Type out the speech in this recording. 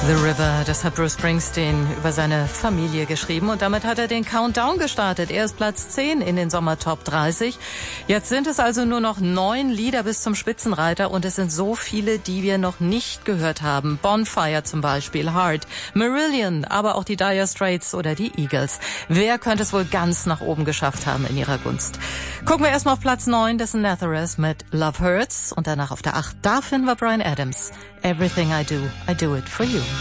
The River, das hat Bruce Springsteen über seine Familie geschrieben und damit hat er den Countdown gestartet. Er ist Platz 10 in den Sommer-Top 30. Jetzt sind es also nur noch 9 Lieder bis zum Spitzenreiter und es sind so viele, die wir noch nicht gehört haben. Bonfire zum Beispiel, Heart, Marillion, aber auch die Dire Straits oder die Eagles. Wer könnte es wohl ganz nach oben geschafft haben in ihrer Gunst? Gucken wir erstmal auf Platz 9, das ist Nazareth mit Love Hurts und danach auf der 8, da finden wir Bryan Adams. Everything I do it for you.